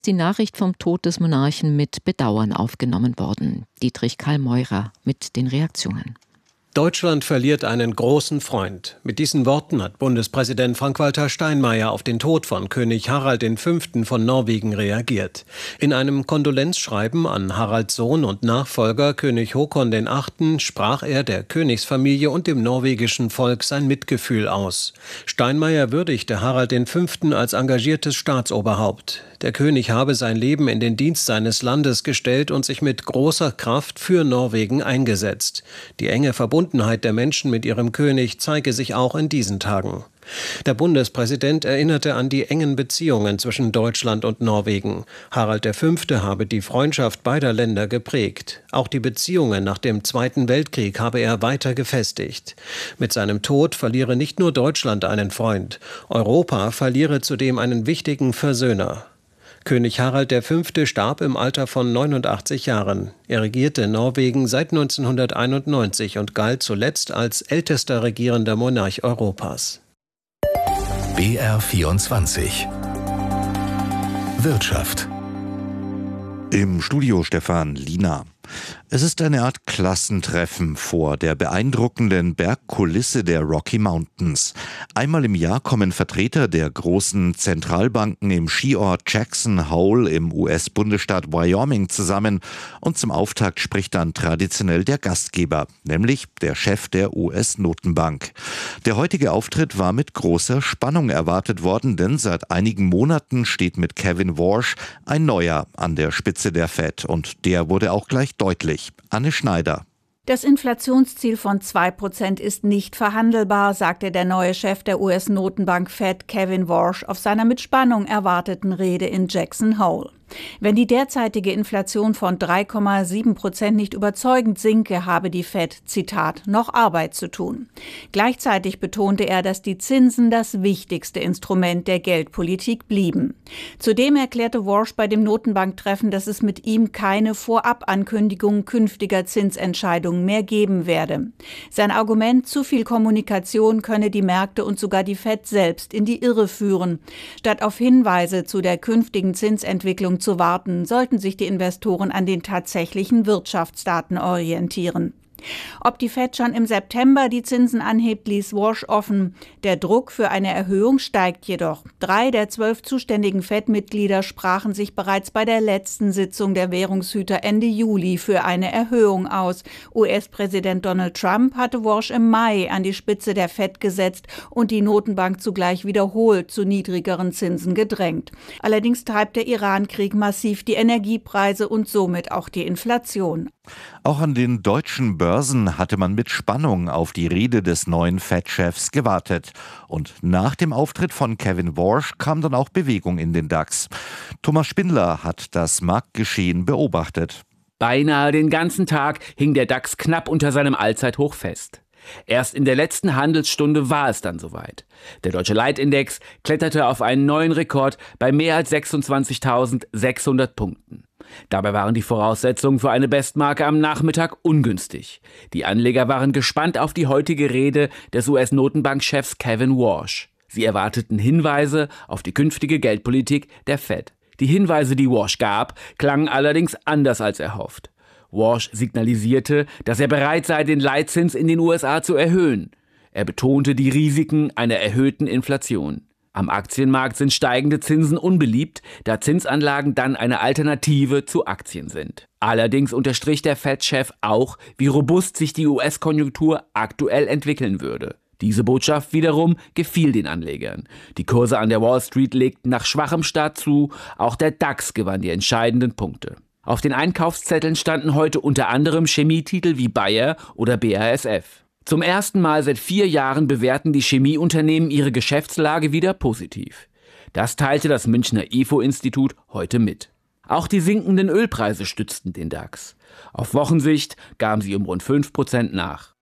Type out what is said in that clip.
Die Nachricht vom Tod des Monarchen mit Bedauern aufgenommen worden. Dietrich Karl Meurer mit den Reaktionen. Deutschland verliert einen großen Freund. Mit diesen Worten hat Bundespräsident Frank-Walter Steinmeier auf den Tod von König Harald V. von Norwegen reagiert. In einem Kondolenzschreiben an Haralds Sohn und Nachfolger König Håkon VIII. Sprach er der Königsfamilie und dem norwegischen Volk sein Mitgefühl aus. Steinmeier würdigte Harald V. als engagiertes Staatsoberhaupt. Der König habe sein Leben in den Dienst seines Landes gestellt und sich mit großer Kraft für Norwegen eingesetzt. Die enge Verbundenheit der Menschen mit ihrem König zeige sich auch in diesen Tagen. Der Bundespräsident erinnerte an die engen Beziehungen zwischen Deutschland und Norwegen. Harald V. habe die Freundschaft beider Länder geprägt. Auch die Beziehungen nach dem Zweiten Weltkrieg habe er weiter gefestigt. Mit seinem Tod verliere nicht nur Deutschland einen Freund. Europa verliere zudem einen wichtigen Versöhner. König Harald V. starb im Alter von 89 Jahren. Er regierte Norwegen seit 1991 und galt zuletzt als ältester regierender Monarch Europas. BR24 Wirtschaft. Im Studio Stefan Liener. Es ist eine Art Klassentreffen vor der beeindruckenden Bergkulisse der Rocky Mountains. Einmal im Jahr kommen Vertreter der großen Zentralbanken im Skiort Jackson Hole im US-Bundesstaat Wyoming zusammen und zum Auftakt spricht dann traditionell der Gastgeber, nämlich der Chef der US-Notenbank. Der heutige Auftritt war mit großer Spannung erwartet worden, denn seit einigen Monaten steht mit Kevin Warsh ein Neuer an der Spitze der Fed und der wurde auch gleich deutlich. Anne Schneider. Das Inflationsziel von 2% ist nicht verhandelbar, sagte der neue Chef der US-Notenbank Fed, Kevin Warsh, auf seiner mit Spannung erwarteten Rede in Jackson Hole. Wenn die derzeitige Inflation von 3,7% nicht überzeugend sinke, habe die Fed, Zitat, noch Arbeit zu tun. Gleichzeitig betonte er, dass die Zinsen das wichtigste Instrument der Geldpolitik blieben. Zudem erklärte Warsh bei dem Notenbanktreffen, dass es mit ihm keine Vorabankündigung künftiger Zinsentscheidungen mehr geben werde. Sein Argument, zu viel Kommunikation könne die Märkte und sogar die Fed selbst in die Irre führen. Statt auf Hinweise zu der künftigen Zinsentwicklung zu warten, sollten sich die Investoren an den tatsächlichen Wirtschaftsdaten orientieren. Ob die Fed schon im September die Zinsen anhebt, ließ Warsh offen. Der Druck für eine Erhöhung steigt jedoch. 3 der 12 zuständigen Fed-Mitglieder sprachen sich bereits bei der letzten Sitzung der Währungshüter Ende Juli für eine Erhöhung aus. US-Präsident Donald Trump hatte Warsh im Mai an die Spitze der Fed gesetzt und die Notenbank zugleich wiederholt zu niedrigeren Zinsen gedrängt. Allerdings treibt der Iran-Krieg massiv die Energiepreise und somit auch die Inflation. Auch an den deutschen Börsen hatte man mit Spannung auf die Rede des neuen Fed-Chefs gewartet. Und nach dem Auftritt von Kevin Warsh kam dann auch Bewegung in den DAX. Thomas Spindler hat das Marktgeschehen beobachtet. Beinahe den ganzen Tag hing der DAX knapp unter seinem Allzeithoch fest. Erst in der letzten Handelsstunde war es dann soweit. Der Deutsche Leitindex kletterte auf einen neuen Rekord bei mehr als 26.600 Punkten. Dabei waren die Voraussetzungen für eine Bestmarke am Nachmittag ungünstig. Die Anleger waren gespannt auf die heutige Rede des US-Notenbankchefs Kevin Warsh. Sie erwarteten Hinweise auf die künftige Geldpolitik der Fed. Die Hinweise, die Warsh gab, klangen allerdings anders als erhofft. Warsh signalisierte, dass er bereit sei, den Leitzins in den USA zu erhöhen. Er betonte die Risiken einer erhöhten Inflation. Am Aktienmarkt sind steigende Zinsen unbeliebt, da Zinsanlagen dann eine Alternative zu Aktien sind. Allerdings unterstrich der Fed-Chef auch, wie robust sich die US-Konjunktur aktuell entwickeln würde. Diese Botschaft wiederum gefiel den Anlegern. Die Kurse an der Wall Street legten nach schwachem Start zu, auch der DAX gewann die entscheidenden Punkte. Auf den Einkaufszetteln standen heute unter anderem Chemietitel wie Bayer oder BASF. Zum ersten Mal seit 4 Jahren bewerten die Chemieunternehmen ihre Geschäftslage wieder positiv. Das teilte das Münchner IFO-Institut heute mit. Auch die sinkenden Ölpreise stützten den DAX. Auf Wochensicht gaben sie um rund 5% nach.